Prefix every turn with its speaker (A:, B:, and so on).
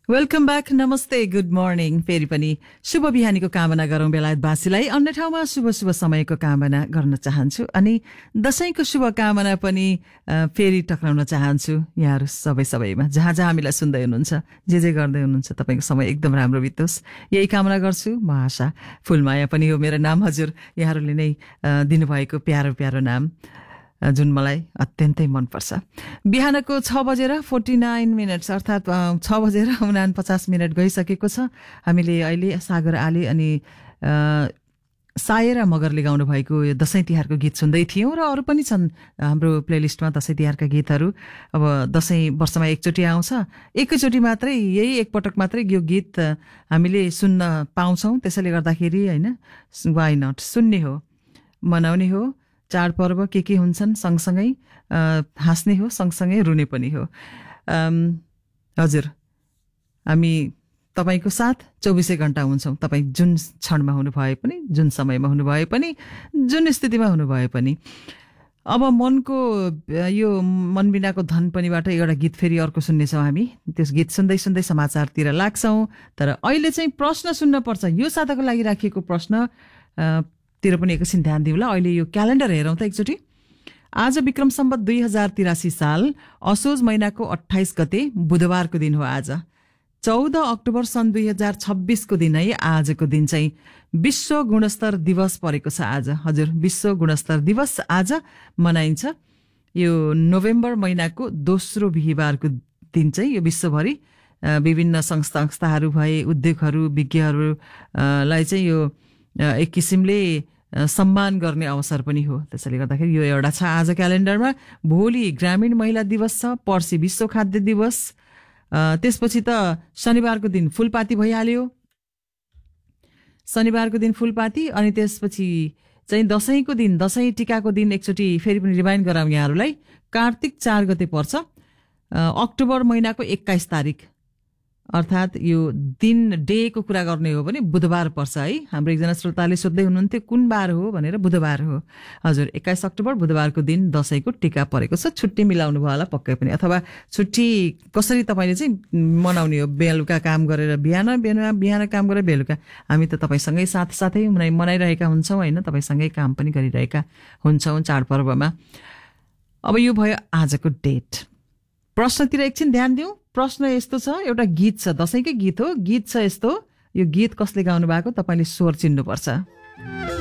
A: Welcome back, नमस्ते, good morning. फेरि पनि शुभ बिहानीको कामना गरौँ बेलायतवासीलाई। अन्य ठाउँमा शुभ शुभ समयको कामना गर्न चाहन्छु अनि दशैंको शुभकामना पनि फेरि टक्राउन चाहन्छु यहाँहरू सबैमा, जहाँ जहाँ हामीलाई सुन्दै हुनुहुन्छ, जे गर्दै हुनुहुन्छ, तपाईँको समय एकदम राम्रो बितोस् यही कामना गर्छु। म आशा फुलमाया पनि हो मेरो नाम। हजुर, यहाँहरूले नै दिनुभएको प्यारो प्यारो नाम जुन मलाई अत्यन्तै मनपर्छ। बिहानको 6:49 अर्थात् 6:49 गइसकेको छ। हामीले अहिले सागर आली अनि सायरा मगरले गाउनु भएको यो दशैं तिहारको गीत सुन्दै थियौँ र अरू पनि छन् हाम्रो प्लेलिस्टमा दशैं तिहारका गीतहरू। अब दशैं वर्षमा एकचोटि आउँछ, एकैचोटि मात्रै, यही एकपटक मात्रै यो गीत हामीले सुन्न पाउँछौँ। त्यसैले गर्दाखेरि होइन, वाइ नट, सुन्ने हो, मनाउने हो। चाडपर्व के हुन्छन् सँगसँगै हाँस्ने हो, सँगसँगै रुने पनि हो। हजुर, हामी तपाईँको साथ 24 घण्टा हुन्छौँ। तपाईँ जुन क्षणमा हुनुभए पनि, जुन समयमा हुनुभए पनि, जुन स्थितिमा हुनुभए पनि। अब मनको यो मनबिनाको धन पनिबाट एउटा गीत फेरि अर्को सुन्नेछौँ हामी। त्यस गीत सुन्दै सुन्दै समाचारतिर लाग्छौँ। तर अहिले चाहिँ प्रश्न सुन्नुपर्छ। यो साताको लागि राखिएको प्रश्न तिर पनि एकैछिन ध्यान दिउँला। अहिले यो क्यालेन्डर हेरौँ त एकचोटि। आज विक्रम सम्वत 2083 साल असोज महिनाको 28 गते बुधबारको दिन हो। आज 14 अक्टोबर सन् 2026 को दिन है। आजको दिन चाहिँ विश्व गुणस्तर दिवस परेको छ आज। हजुर, विश्व गुणस्तर दिवस आज मनाइन्छ। यो नोभेम्बर महिनाको दोस्रो बिहिबारको दिन चाहिँ यो विश्वभरि विभिन्न संस्थाहरू भए, उद्योगहरू, विज्ञहरूलाई चाहिँ यो एक किसिमले सम्मान गर्ने अवसर पनि हो। त्यसैले गर्दाखेरि यो एउटा छ आज क्यालेन्डरमा। भोलि ग्रामीण महिला दिवस छ, पर्सि विश्व खाद्य दिवस, त्यसपछि त शनिबारको दिन फुलपाती भइहाल्यो, शनिबारको दिन फुलपाती। अनि त्यसपछि चाहिँ दशैंको दिन, दशैं टिकाको दिन एकचोटि फेरि पनि रिमाइन्ड गराउँ यहाँहरूलाई। कार्तिक 4 गते पर्छ, अक्टोबर महिनाको 21 तारिक, अर्थात् यो दिन डेको कुरा गर्ने हो भने बुधबार पर्छ है। हाम्रो एकजना श्रोताले सोध्दै हुनुहुन्थ्यो कुन बार हो भनेर। बुधबार हो हजुर, 21 अक्टोबर बुधबारको दिन दशैंको टिका परेको छ। छुट्टी मिलाउनु भयो होला पक्कै पनि, अथवा छुट्टी कसरी तपाईँले चाहिँ मनाउने हो। बेलुका काम गरेर बिहान काम गरेर बेलुका। हामी त तपाईँसँगै साथै मनाइरहेका हुन्छौँ होइन, तपाईँसँगै काम पनि गरिरहेका हुन्छौँ चाडपर्वमा। अब यो भयो आजको डेट। प्रश्नतिर एकछिन ध्यान दिउँ। प्रश्न यस्तो छ, एउटा गीत छ, दशैंकै गीत हो। गीत छ यस्तो, यो गीत कसले गाउनु भएको तपाईँले स्वर चिन्नुपर्छ।